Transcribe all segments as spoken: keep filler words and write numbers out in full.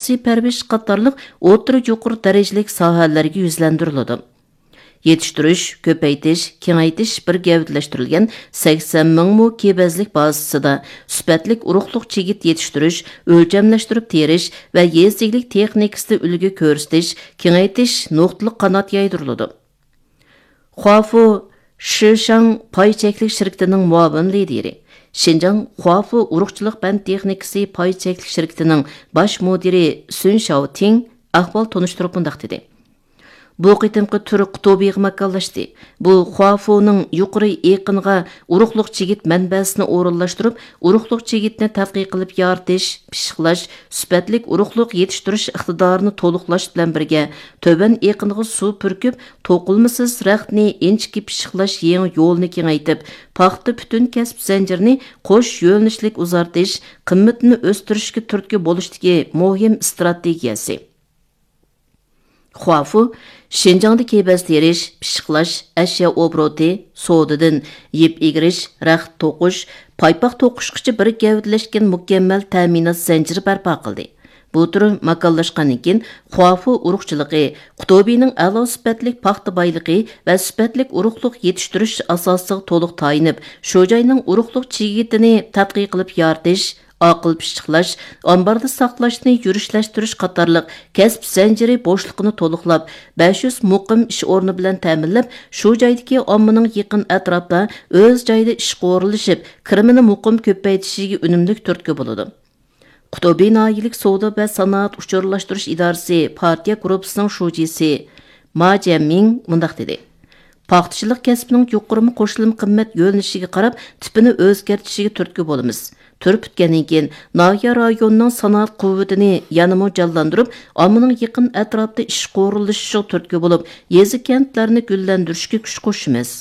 xususiy parvarish qatorliq o'rta yuqori darajalik sohalarga yuzlantiriladi. Yetiştirish, ko'paytirish, kengaytirish bir gavdalashtirilgan sakson ming mu kebazlik bazasida sifatlik urug'liq chigit yetiştirish, o'lchamlashtirib terish va yeziglik texnikasida ulgu ko'rsatish, kengaytirish nuqtali qanot yaydiriladi. Huafu Shishang pay cheklik shirkatining muavin lideri, Şinjan Huafu urug'chilik band texnikasi pay cheklik shirkatining bosh mudiri Sun Xiaoting ahvol tunishtirib bundoq dedi. Bu qitimqi turi qutubiga makallaştı. Bu Huafu'nun yuqori eqinga urug'liq chigit manbasini o'rinlashtirib, urug'liq chigitni tadqiq qilib yaratish, pishiqlash, sifatlik urug'liq yetiştirish iqtidorini to'liqlash bilan birga töban eqinga suv purkib, to'qilmasiz raxtni inchki pishiqlash yangi yo'lni kengaytib, paxta butun kasb zanjirini qo'sh yo'nalishlik uzartish, qimmatni o'stirishga turtki bo'lishdagi muhim strategiyasi. Huafu Şinjan'da kebaz terish, pishiqlash, ashyo obroti, sodadan yeb egirish, raxt to'qish, paypoq to'qishgacha bir gavdalashgan mukammal ta'minot zanjiri barpo qildi. Bu turi makallashgandan keyin Huafu urug'chiligi, Qutubining a'lo sifatlik paxta boyligi va sifatlik urug'liq yetiştirish asosiga to'liq tayinib, shu joyning urug'liq chigitini tadqiq qilib yaratish, aqıl pishiqlash, ambarda saqlashni yurishlashtirish qatorliq kasb zanjiri bo'shliqini to'liqlab, besh yuz muqim ish o'rni bilan ta'minlab, shu joydagi ommaning yaqin atrofda o'z joyida ish qo'rilishib, kirimini muqim ko'paytishiga unumli turtki bo'ladi. Qutubi noyilik savdo va sanoat uchurlashtirish idorasi partiya gruppasining shujisi Ma Jianming mundaq dedi. Paxtachilik kasbining yuqori qo'shilma qimmat yo'nalishiga qarab, tipini o'zgartishiga turtki bo'lamiz. Turib bitgandan keyin Nahiya rayonining sanoat quvvatini yanamo jonlantirib, ommaning yaqin atrofda ish qo'rilishiga turtki bo'lib, yezi kentlarni gullantirishga kuch qo'shamiz.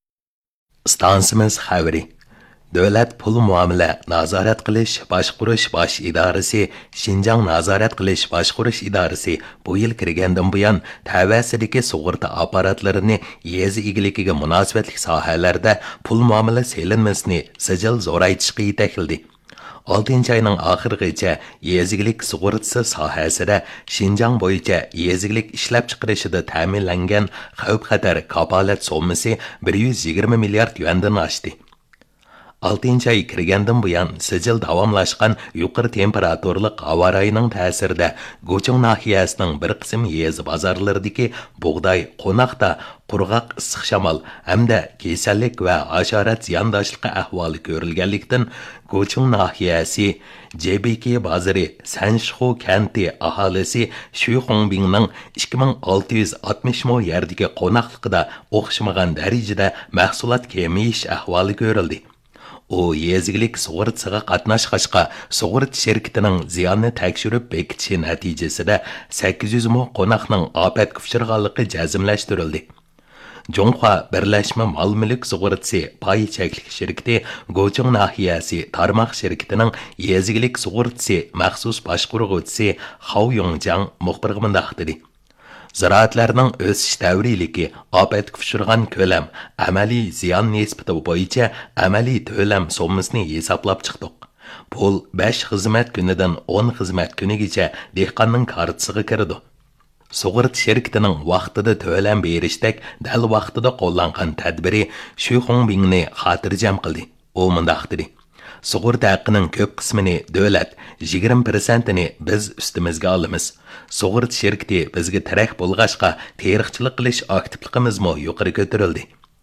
Stansimiz xabari. Davlat pul muomala nazorat qilish boshqarish bosh idorasi, Şinjan nazorat qilish boshqarish idorasi bu yil kirgandan buyon tavasidagi sug'urta apparatlarini yezi egiligiga munosabatli sohalarda pul muomala selinmasini sijil zo'raytishga yetakildi. oltinchi ayning oxirigacha yezigilik sug'urtasi sohasida Şinjan bo'yicha yezigilik ishlab chiqarishida ta'minlangan xavf-xatar kapolat summasi bir yuz yigirma milliard yuandan oshdi. oltinchi ay kirgandan buyon sijil davomlashgan yuqori temperaturlik havo rayining ta'sirida Gochong nahiyasining bir qism yezi bozorlaridagi bug'doy, qo'noqda qurg'oq issiq shamol hamda kasallik va hasharot ziyondoshligi ahvoli ko'rilganlikdan Gochong nahiyasi J B K bozori Sanshixu kanti aholisi Shuyxongbingning ikki ming olti yuz oltmish mo yerdagi qo'noqligida o'xshamagan darajada mahsulot kemiyish ahvoli ko'rildi. U yezigilik sug'urtasiga qatnashqachqa sug'urta shirkatining ziyonni tekshirib bekitishi natijasida sakkiz yuz mo qo'noqning ofatga uchraganligi jazmlashtirildi. Jonghua birlashma mol-mulk sug'urtasi pay cheklik shirkati Gochong nahiyasi tarmoq shirkatining yezigilik sug'urtasi maxsus boshqaruvchisi Hao Yongjang muxbirga mundaq dedi. Ziraatlarning o'sish davriyligi, ofatga uchragan ko'lam, amaliy ziyon nisbati bo'yicha amaliy to'lam summasini hisoblab chiqdik. Pul besh xizmat kunidan o'n xizmat kunigacha dehqonning kartasiga kirdi. Sug'urta shirkatining vaqtida to'lam berishdek dal vaqtida qo'llangan tadbiri Shuyxongbingni xotirjam qildi. U mundaq dedi. Sug'urta haqqining ko'p qismini davlat, yigirma prosentini biz ustimizga olamiz. Sug'urta shirkati bizga tarak bo'lg'ashqa teriqchilik qilish aktivligimizmi yuqori ko'tarildi.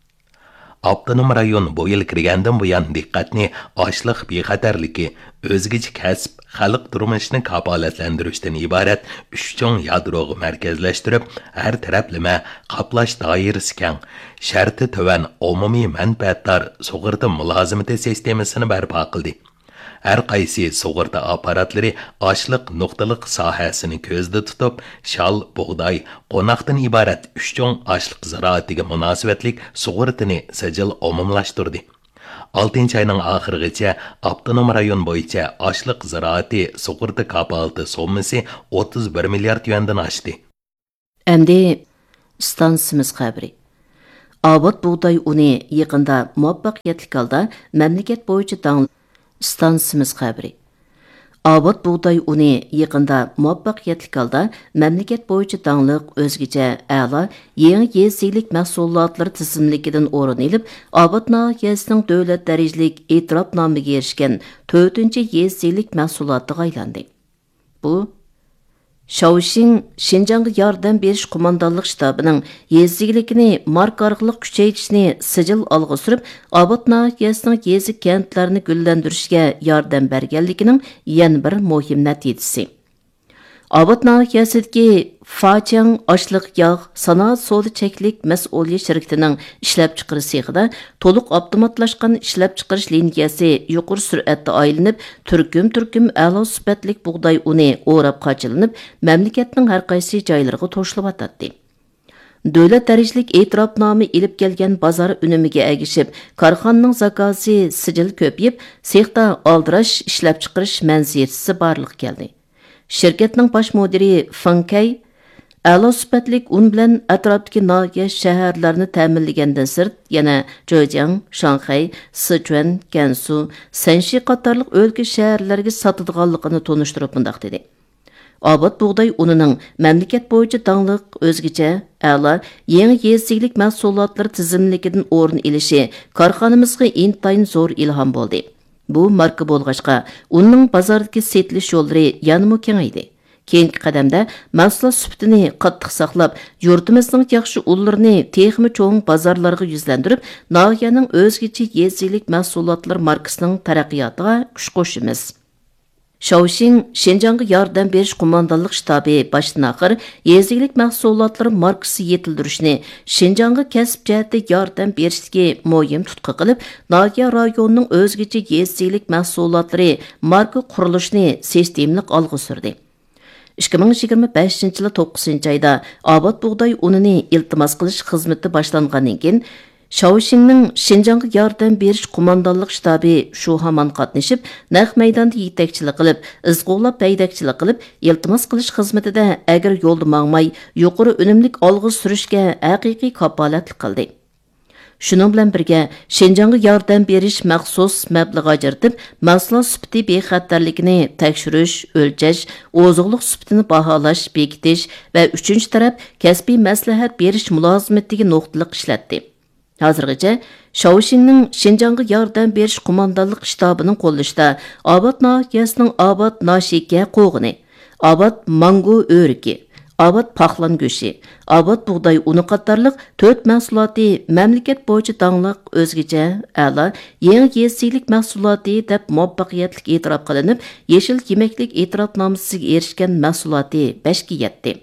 Avtonom rayon bu yil kirgandan buyon diqqatni ochliq bexatarligi, o'zgacha kasb, xalq turmushini kapolatlantirishdan iborat uch cho'ng yadroga markazlashtirib, har taraflama qoplash doirasi keng, sharti tuvan umumiy manfaatdor sug'urta mulozimati sistemasini barpo qildi. Har qaysi sug'urta apparatlari ochliq nuqtaliq sohasini ko'zda tutib, shal, bug'doy, qo'noqdan iborat uch cho'ng ochliq ziroatiga munosabatlik sug'urtani sijil umumlashtirdi. oltinchi ayning oxirigacha avtonom rayon bo'yicha ochliq ziroati sug'urta kapolati summasi o'ttiz bir milliard yuandan oshdi. Endi stansimiz xabari. Obod bug'doy uni yaqinda muvaffaqiyatli holda mamlakat bo'yicha dang stansimiz xabari. Abad buğday uni yaqında muvaffaqiyatli holda mamlakat bo'yicha dangliq o'zgacha a'lo yangi yezlik mahsulotlar tizimligidan o'rin olib, Abad nahiyasining davlat darajalik e'tirofnomiga erishgan to'rtinchi yezlik mahsulotiga aylandi. Bu Shaoxing Xinjiangga yordam berish qo'mondonlik shtabining yezlikligini marka orqali kuchaytirishni sijil olg'a surib, Abad nahiyasining yezik kentlarini gullantirishga yordam berganligining yana bir muhim natijasi. Abad nahiyasidagi Fachang oshliq yog' sanoat savdo cheklik mas'uliyat shirkatining ishlab chiqarish sexida to'liq avtomatlashgan ishlab chiqarish liniyasi yuqori sur'atda aylanib, turkum-turkum a'lo sifatli bug'doy uni o'rab qochilinib, mamlakatning har qaysi joylariga to'shilib atadi. Davlat darajalik e'tirofnoma ilib kelgan bozor unumiga agishib, korxonaning zakozi sijil ko'payib, sexda aldirash ishlab chiqarish manzilasi barliq keldi. Şirketning bosh mudiri Feng Kei a'lo sifatlik un bilan atrofdagi nahiya shaharlarni ta'minlagandan sirt yana Zhejiang, Shanghai, Sichuan, Gansu, Shanxi qatorliq o'lka shaharlarga sotadiganligini tonishtirib bundoq dedi. Abad buğday unining mamlakat bo'yicha dangliq o'zgacha a'lo yangi yezlik mahsulotlari tizimligidan o'rin olishi korxonamizga intayin zo'r ilhom bo'ldi. Bu marka bo'lg'achqa, uning bozordagi setilish yo'llari yanada kengaydi. Keyingi qadamda mahsulot sifatini qattiq saqlab, yurtimizning yaxshi unlarini texmi cho'ng bozorlarga yuzlantirib, nahiyaning o'zgacha yezlik mahsulotlar markasining taraqqiyotiga kuch qo'shamiz. Shaoxing Xinjiangga yordam berish qo'mondonlik shtabi boshdan oxir yezlik mahsulotlar markasi yetildirishni Xinjiangga kasb jihatda yordam berishga muhim tutqi qilib, nahiya rayonining o'zgacha yezlik mahsulotlari marka qurilishini sistemlik olg'a surdi. ikki ming yigirma beshinchi yil to'qqizinchi oyda Abad buğday unini iltimos qilish xizmati boshlangandan keyin Shaoxingning Xinjiangga yordam berish qo'mondonlik shtabi shu hamon qatnashib, naq maydonda yetakchilik qilib, izg'o'lab paydakchilik qilib, iltimos qilish xizmatida agar yo'lda mangmay, yuqori unumlik olg'a surishga haqiqiy kapolatlik qildi. Shuning bilan birga Xinjiangga yordam berish maxsus mablag' ajratib, mahsulot sifati bexatarligini tekshirish, o'lchash, oziqlik sifatini baholash, bekitish va uchinchi taraf kasbiy maslahat berish mulozimatiga nuqtaliq ishlatdi. Hozirgacha Shaoxingning Xinjiangga yordam berish qo'mondonlik shtabining qo'llashida Abad nahiyasining Abad Nashika qo'g'ini, Abad mango o'riki, Abad paxlan go'shi, Abad buğday uni qatorliq to'rt mahsuloti mamlakat bo'yicha dangliq o'zgacha a'lo yangi yezlik mahsuloti deb muvaffaqiyatli e'tirof qilinib, yeshil yemaklik e'tirofnomasiga erishgan mahsuloti beshga yetdi.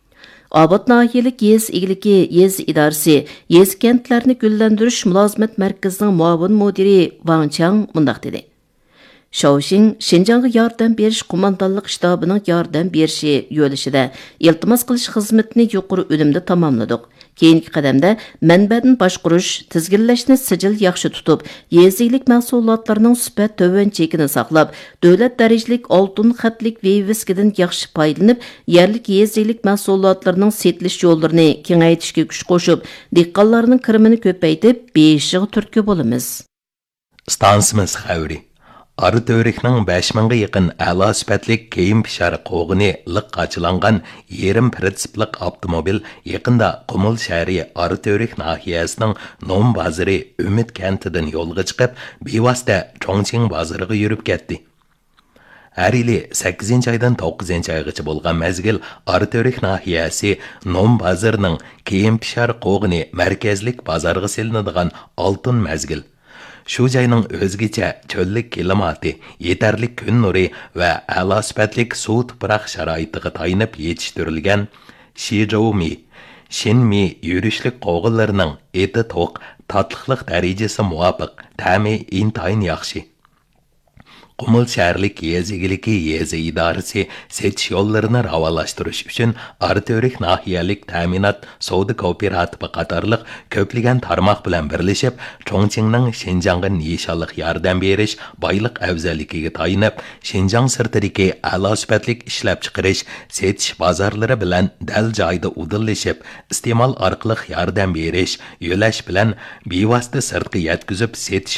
Abad nahiyalik yez igliki yez idorasi yez kentlarni gullantirish mulozimat markazining muavin mudiri Wang Chang mundaq dedi. Shaoxing Xinjiangga yordam berish qo'mondonlik shtabining yordam berishi yo'lishida iltimos qilish xizmatini yuqori unumda tamomladik. Keyingi qadamda manbadan boshqarish, tizginlashni sijil yaxshi tutib, yezlik mahsulotlarining sifat to'van chekini saqlab, davlat darajalik oltin xatlik viviskidan yaxshi foydalanib, yerlik yezlik mahsulotlarining setilish yo'llarini kengaytirishga kuch qo'shib, dehqonlarning kirimini ko'paytirib, beshiga turtki bo'lamiz. Stansimiz xavri Arı Tövrikning besh mingga yaqin a'lo sifatlik kiyim pishar qo'g'ini liq qachilangan yerim prinsipliq avtomobil yaqinda Qumul shahri Arı Tövrik nahiyasining Nom bozori Umid kentidan yo'lga chiqib, bevosita Chongqing bozoriga yurib ketdi. Har yili sakkizinchi oydan to'qqizinchi oygacha bo'lgan mezgil Arı Tövrik nahiyasi Nom bozorining kiyim pishar qo'g'ini markazlik bozorga selinadigan oltin mezgil. Shu joyning o'zgacha cho'llik klimati, yetarlik kun nuri va a'lo sifatlik suv tuproq sharoitiga tayinib yetishtirilgan Shizhoumi, Shinmi yurishlik qo'g'inlarining eti to'q, tatliqlik darajasi muvofiq, ta'mi intayin yaxshi. Qumul shaharlik yezigiliki yezi idorasi setish yo'llarini ravolashtirish uchun Arı Tövrik nahiyalik ta'minot savdo kooperativi qatorliq ko'plagan tarmoq bilan birlashib, Chongqingning Xinjiangga nishonliq yordam berish boyliq afzalligiga tayinib, Xinjiang sirtidagi a'lo sifatlik ishlab chiqarish, setish bozorlari bilan dal joyda udillashib, iste'mol orqali yordam berish, yo'lash bilan bevosita sirtga yetkazib setish